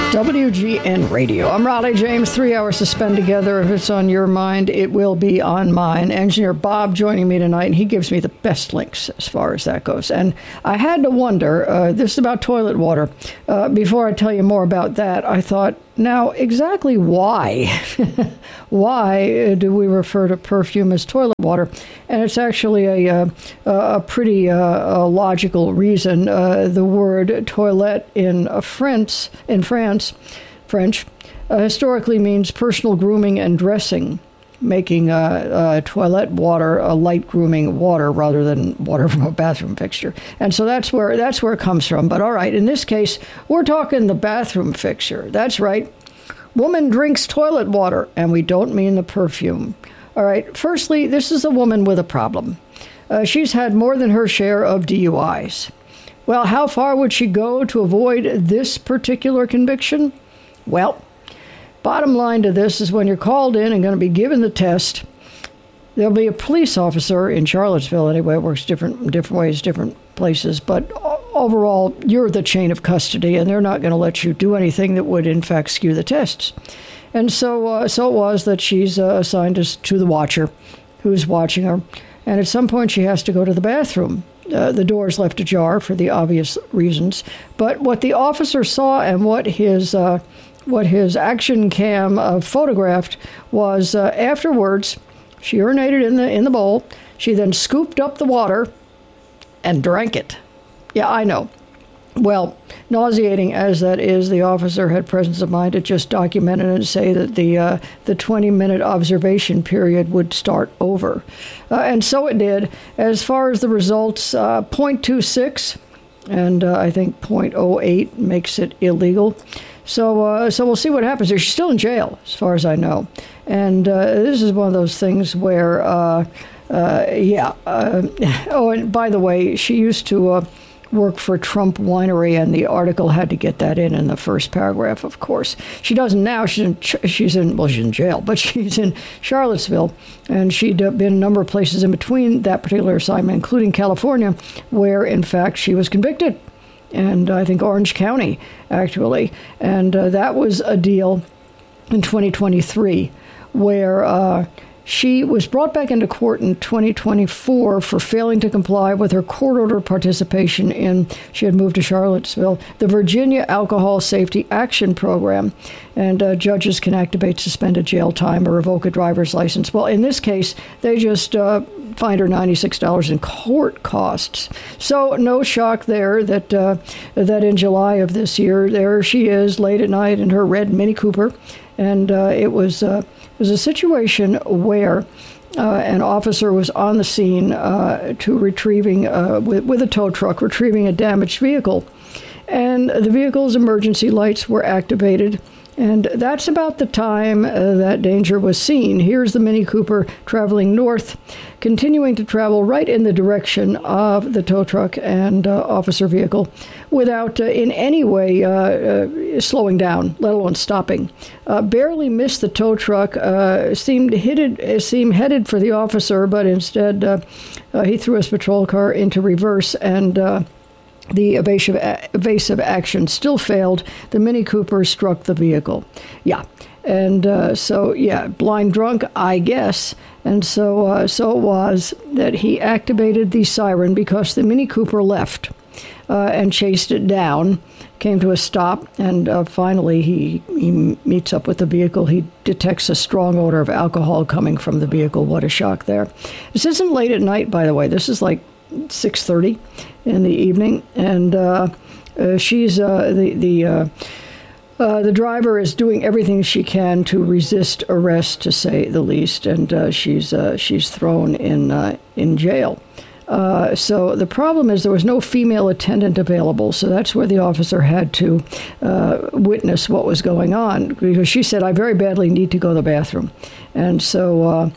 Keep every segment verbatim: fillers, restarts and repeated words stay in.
W G N Radio. I'm Raleigh James. Three hours to spend together. If it's on your mind, it will be on mine. Engineer Bob joining me tonight, and he gives me the best links as far as that goes. And I had to wonder, uh, this is about toilet water. Uh, before I tell you more about that, I thought, now, exactly why? Why do we refer to perfume as toilet water? And it's actually a, a, a pretty uh, a logical reason. Uh, the word toilette in uh, France, in France, French, uh, historically means personal grooming and dressing, making uh, uh, toilet water a light grooming water rather than water from a bathroom fixture. And so that's where that's where it comes from. But all right, in this case, we're talking the bathroom fixture. That's right. Woman drinks toilet water, and we don't mean the perfume. All right, firstly, this is a woman with a problem. Uh, she's had more than her share of D U Is. Well, how far would she go to avoid this particular conviction? Well, bottom line to this is when you're called in and going to be given the test, there'll be a police officer in Charlottesville, anyway, it works different different ways, different places, but overall, you're the chain of custody, and they're not going to let you do anything that would, in fact, skew the tests. And so uh, so it was that she's uh, assigned to, to the watcher who's watching her, and at some point she has to go to the bathroom. Uh, the door is left ajar for the obvious reasons, but what the officer saw and what his uh, what his action cam uh, photographed was uh, afterwards, she urinated in the in the bowl. She then scooped up the water and drank it. Yeah, I know. Well, nauseating as that is, the officer had presence of mind to just document it and say that the uh, the twenty-minute observation period would start over. Uh, and so it did. As far as the results, uh, zero point two six, and uh, I think zero point zero eight makes it illegal. So uh, so we'll see what happens here. She's still in jail, as far as I know. And uh, this is one of those things where, uh, uh, yeah. Uh, oh, and by the way, she used to uh, work for Trump Winery, and the article had to get that in in the first paragraph, of course. She doesn't now. She's in, she's in well, she's in jail, but she's in Charlottesville, and she'd uh, been a number of places in between that particular assignment, including California, where, in fact, she was convicted. And I think Orange County, actually. And uh, that was a deal in twenty twenty-three where uh, she was brought back into court in twenty twenty-four for failing to comply with her court order participation in, she had moved to Charlottesville, the Virginia Alcohol Safety Action Program. And uh, judges can activate suspended jail time or revoke a driver's license. Well, in this case, they just uh, fined her ninety-six dollars in court costs. So no shock there that uh, that in July of this year, there she is late at night in her red Mini Cooper. And uh, it was uh, it was a situation where uh, an officer was on the scene uh, to retrieving, uh, with, with a tow truck, retrieving a damaged vehicle. And the vehicle's emergency lights were activated. And that's about the time uh, that danger was seen. Here's the Mini Cooper traveling north, continuing to travel right in the direction of the tow truck and uh, officer vehicle without uh, in any way uh, uh, slowing down, let alone stopping. Uh, barely missed the tow truck, uh, seemed, headed, seemed headed for the officer, but instead uh, uh, he threw his patrol car into reverse and uh, the evasive, evasive action still failed. The Mini Cooper struck the vehicle. Yeah. And uh, so, yeah, blind drunk, I guess. And so uh, so it was that he activated the siren because the Mini Cooper left uh, and chased it down, came to a stop, and uh, finally he, he meets up with the vehicle. He detects a strong odor of alcohol coming from the vehicle. What a shock there. This isn't late at night, by the way. This is like six thirty in the evening, and uh, uh, she's uh, the the uh, uh, the driver is doing everything she can to resist arrest, to say the least, and uh, she's uh, she's thrown in uh, in jail. Uh, so the problem is there was no female attendant available, so that's where the officer had to uh, witness what was going on, because she said, "I very badly need to go to the bathroom," and so. Uh,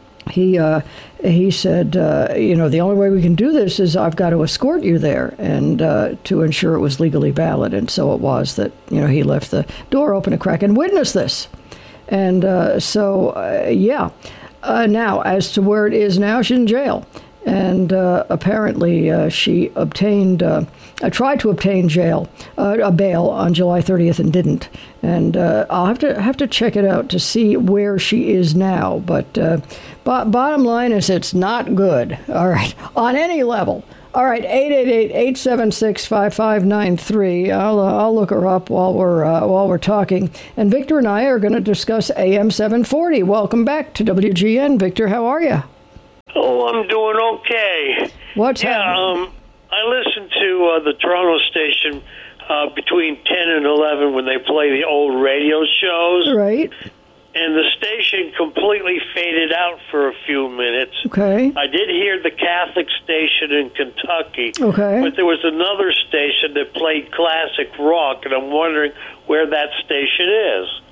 He uh, he said, uh, you know, the only way we can do this is I've got to escort you there, and uh, to ensure it was legally valid. And so it was that, you know, he left the door open a crack and witnessed this. And uh, so, uh, yeah. Uh, now, as to where it is now, she's in jail. and uh, apparently uh, she obtained, uh, I tried to obtain jail, uh, a bail on July thirtieth and didn't. And uh, I'll have to have to check it out to see where she is now. But uh, bo- bottom line is, it's not good. All right, on any level. All right, eight eight eight, eight seven six, five five nine three. I'll uh, I'll look her up while we're uh, while we're talking. And Victor and I are going to discuss A M seven forty. Welcome back to W G N, Victor. How are you? Oh, I'm doing okay. What's yeah, happening? um, I listen to uh, the Toronto station uh, between ten and eleven when they play the old radio shows. Right. And the station completely faded out for a few minutes. Okay. I did hear the Catholic station in Kentucky. Okay. But there was another station that played classic rock, and I'm wondering where that station is.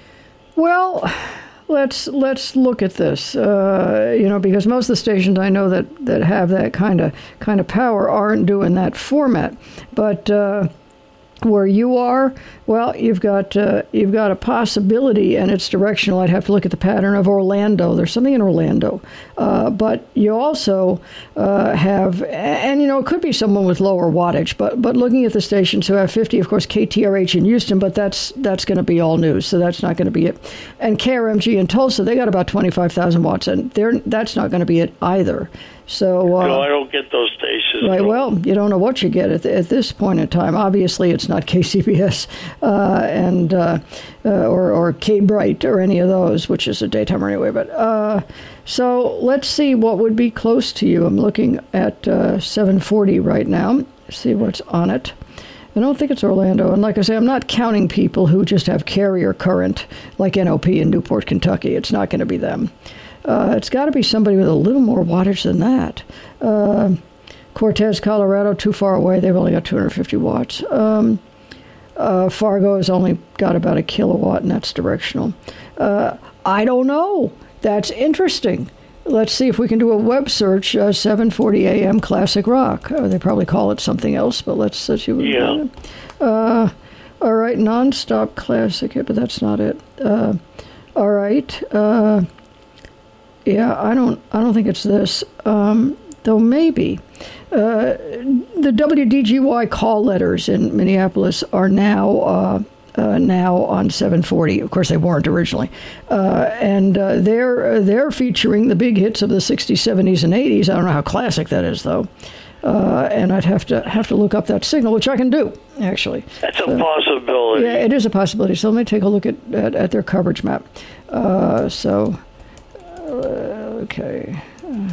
Well, let's let's look at this. Uh, you know, because most of the stations I know that, that have that kind of kind of power aren't doing that format. But uh, where you are, well, you've got uh, you've got a possibility, and it's directional. I'd have to look at the pattern of Orlando. There's something in Orlando, uh, but you also uh, have, and you know, it could be someone with lower wattage. But but looking at the stations who have fifty, of course, K T R H in Houston, but that's that's going to be all news, so that's not going to be it. And K R M G in Tulsa, they got about twenty-five thousand watts, and they're that's not going to be it either. So uh, no, I don't get those stations. Right. Well, you don't know what you get at, at this point in time. Obviously, it's not K C B S uh, and uh, uh, or or K Bright or any of those, which is a daytimer anyway. But uh, so let's see what would be close to you. I'm looking at uh, seven forty right now. See what's on it. I don't think it's Orlando. And like I say, I'm not counting people who just have carrier current, like N O P in Newport, Kentucky. It's not going to be them. Uh, it's got to be somebody with a little more wattage than that. Uh, Cortez, Colorado, too far away. They've only got two hundred fifty watts. Um, uh, Fargo has only got about a kilowatt, and that's directional. Uh, I don't know. That's interesting. Let's see if we can do a web search, uh, seven forty A M Classic Rock. Uh, they probably call it something else, but let's see what we yeah. Uh All right, nonstop classic, but that's not it. Uh, all right. Uh, yeah, I don't I don't think it's this, um, though maybe. Uh, the W D G Y call letters in Minneapolis are now uh, uh, now on seven forty. Of course, they weren't originally, uh, and uh, they're they're featuring the big hits of the sixties, seventies, and eighties. I don't know how classic that is, though. Uh, and I'd have to have to look up that signal, which I can do, actually. That's a so, possibility. Yeah, it is a possibility. So let me take a look at at, at their coverage map. Uh, so, uh, okay. Uh,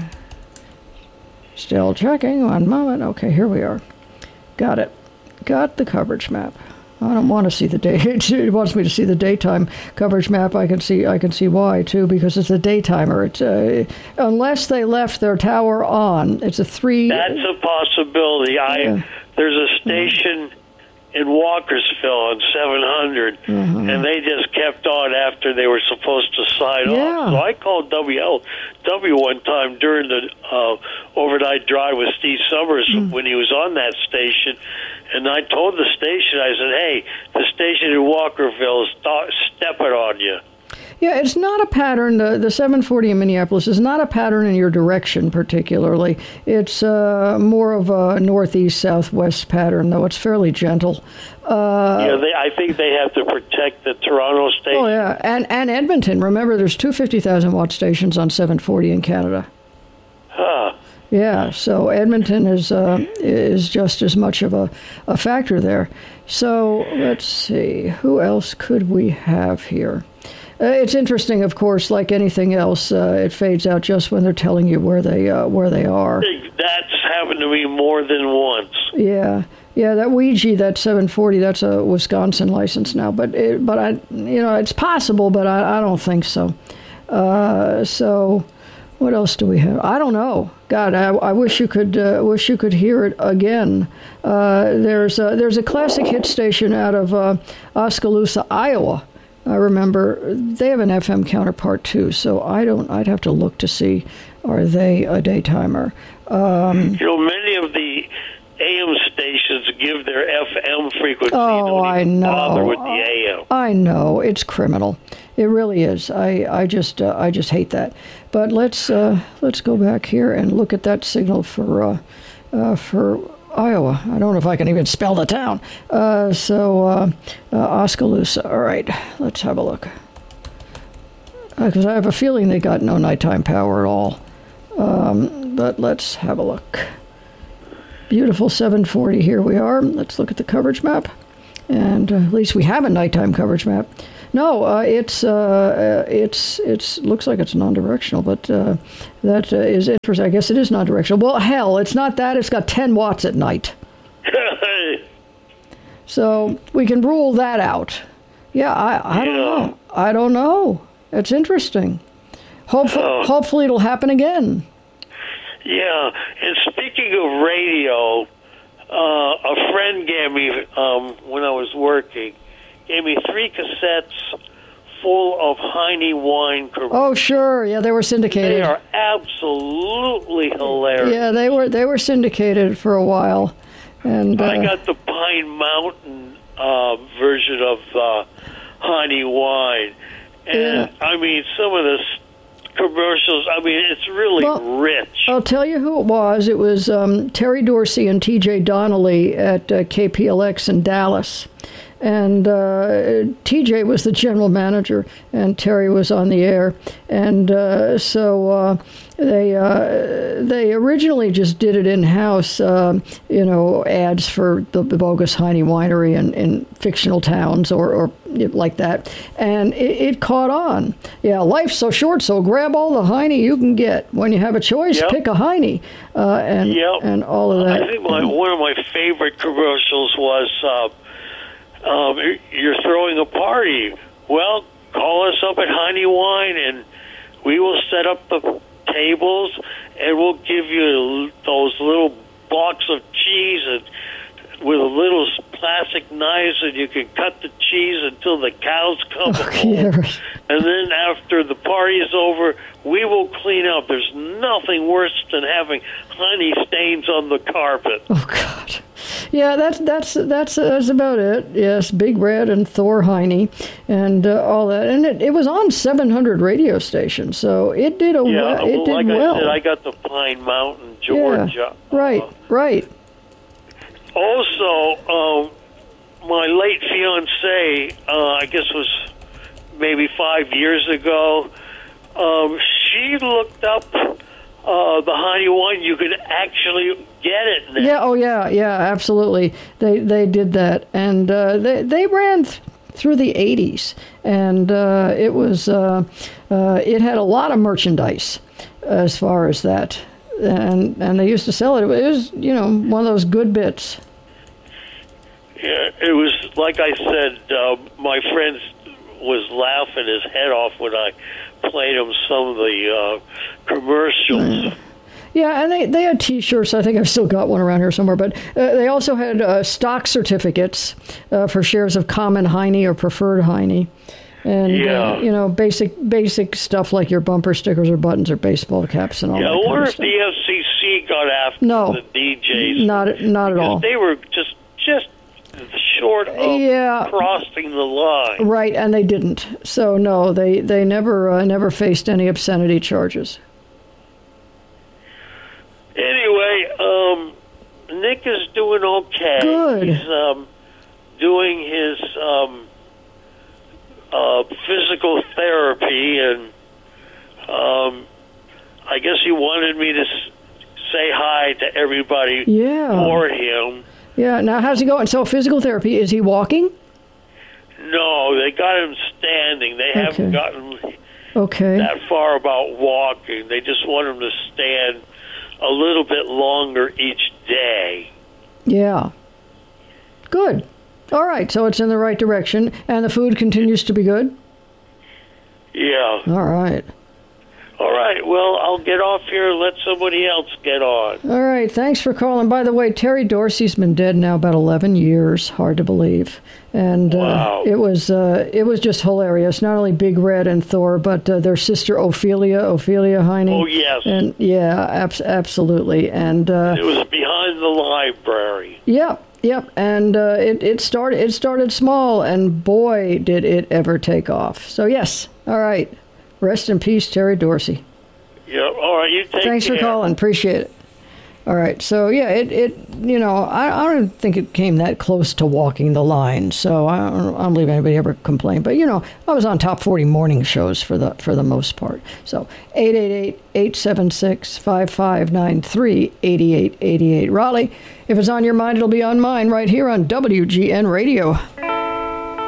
still checking. One moment. Okay, here we are. Got it. Got the coverage map. I don't want to see the day. It wants me to see the daytime coverage map. I can see. I can see why too, because it's a daytimer. It's uh, unless they left their tower on. It's a three. That's a possibility. I Yeah. there's a station in Walkersville on seven hundred, Mhm. and they just kept on after they were supposed to sign Yeah. off. So I called W L W one time during the uh, overnight drive with Steve Summers Mm. when he was on that station. And I told the station, I said, hey, the station in Walkerville is th- stepping on you. Yeah, it's not a pattern. The, the seven forty in Minneapolis is not a pattern in your direction particularly. It's uh, more of a northeast-southwest pattern, though it's fairly gentle. Uh, yeah, they, I think they have to protect the Toronto station. Oh, yeah, and, and Edmonton. Remember, there's two fifty thousand watt stations on seven forty in Canada. Huh. Yeah, so Edmonton is uh, is just as much of a, a factor there. So let's see, who else could we have here? Uh, it's interesting, of course, like anything else, uh, it fades out just when they're telling you where they uh, where they are. That's happened to me more than once. Yeah, yeah, that Ouija, that seven forty, that's a Wisconsin license now, but it, but I, you know, it's possible, but I, I don't think so. Uh, so. What else do we have? I don't know. God, I, I wish you could uh, wish you could hear it again. Uh, there's a, there's a classic hit station out of uh, Oskaloosa, Iowa. I remember they have an F M counterpart too. So I don't. I'd have to look to see, are they a daytimer? Um, you know, many of the A M stations give their F M frequency. Oh, don't I even know. bother with the A M. I know. It's criminal. It really is. I, I just uh, I just hate that. But let's uh, let's go back here and look at that signal for uh, uh, for Iowa. I don't know if I can even spell the town. Uh, so uh, uh, Oskaloosa. All right, let's have a look. Because uh, I have a feeling they got no nighttime power at all. Um, but let's have a look. Beautiful seven forty. Here we are. Let's look at the coverage map, and uh, at least we have a nighttime coverage map. No, uh, it's uh, it's it's looks like it's non-directional, but uh, that uh, is interesting. I guess it is non-directional. Well, hell, it's not that. It's got ten watts at night. So we can rule that out. Yeah, I, I don't Yeah. know. I don't know. It's interesting. Hopefully, Oh. hopefully it'll happen again. Yeah, and speaking of radio, uh, a friend gave me, um, when I was working, gave me three cassettes full of Heine wine commercials. Oh, sure. Yeah, they were syndicated. They are absolutely hilarious. Yeah, they were they were syndicated for a while, and uh, I got the Pine Mountain uh, version of uh, Heine wine, and Yeah. I mean some of the s- commercials. I mean, it's really Well, rich. I'll tell you who it was. It was um, Terry Dorsey and T J Donnelly at uh, K P L X in Dallas. And uh, T J was the general manager, and Terry was on the air. And uh, so uh, they uh, they originally just did it in house, um, you know, ads for the, the bogus Heine Winery in, in fictional towns or, or like that. And it, it caught on. Yeah, life's so short, so grab all the Heine you can get. When you have a choice, Yep. pick a Heine, uh, and Yep. and all of that. I think my, one of my favorite commercials was, uh, um, you're throwing a party. Well, call us up at Heine Wine, and we will set up the tables, and we'll give you those little blocks of cheese and with a little plastic knives, and you can cut the cheese until the cows come Oh, home. yeah, right. And then after the party is over, we will clean up. There's nothing worse than having honey stains on the carpet. Oh God, yeah, that's that's that's that's about it. Yes, Big Red and Thor Heine, and uh, all that, and it, it was on seven hundred radio stations, so it did a Yeah, well, it well, did like well. I said, I got the Pine Mountain, Georgia. Yeah, right, Uh, right. Also, um, my late fiance, uh, I guess was maybe five years ago, um, she looked up uh, the Heine Wine. You could actually get it now. Yeah, oh yeah, yeah, absolutely. They they did that, and uh, they they ran th- through the eighties, and uh, it was uh, uh, it had a lot of merchandise as far as that, and and they used to sell it. It was, you know, one of those good bits. Yeah, it was like I said. Uh, my friend was laughing his head off when I played him some of the uh, commercials. Yeah, and they, they had T-shirts. I think I've still got one around here somewhere. But uh, they also had uh, stock certificates uh, for shares of common Heine or preferred Heine. And, Yeah. uh, you know, basic basic stuff like your bumper stickers or buttons or baseball caps and all Yeah, that I kind wonder of if stuff. the F C C got after No. the D Js. Not, not at because all. They were just just short of Yeah. crossing the line. Right, and they didn't. So, no, they, they never uh, never faced any obscenity charges. Anyway, um, Nick is doing okay. Good. He's um, doing his um, uh, physical therapy, and um, I guess he wanted me to s- say hi to everybody Yeah. for him. Yeah, now how's he going? So, physical therapy, is he walking? No, they got him standing. They Okay. haven't gotten Okay. that far about walking. They just want him to stand a little bit longer each day. Yeah. Good. All right, so it's in the right direction, and the food continues to be good? Yeah. All right. All right. Well, I'll get off here and let somebody else get on. All right, thanks for calling. By the way, Terry Dorsey's been dead now about eleven years. Hard to believe. And uh, Wow. it was uh, it was just hilarious. Not only Big Red and Thor, but uh, their sister Ophelia, Ophelia Heine. Oh, yes. And yeah, abs- absolutely. And uh, It was behind the library. yeah, Yep, and uh, it it started it started small, and boy, did it ever take off. So yes, all right. Rest in peace, Terry Dorsey. Yeah, all right. You take Thanks care. for calling. Appreciate it. All right, so yeah, it, it you know, I, I don't think it came that close to walking the line, so I don't, I don't believe anybody ever complained. But, you know, I was on top forty morning shows for the for the most part. So eight eight eight, eight seven six, five five nine three, eight eight eight eight. Raleigh, if it's on your mind, it'll be on mine right here on W G N Radio.